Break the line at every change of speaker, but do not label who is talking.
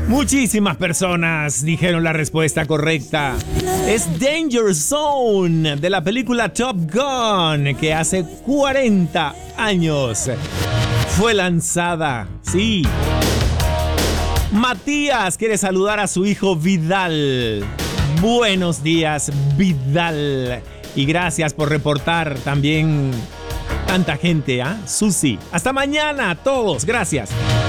Muchísimas personas dijeron la respuesta correcta. Es Danger Zone de la película Top Gun, que hace 40 años fue lanzada. Sí. Matías quiere saludar a su hijo Vidal. Buenos días, Vidal. Y gracias por reportar también tanta gente, ¿ah? Susi. Hasta mañana a todos. Gracias.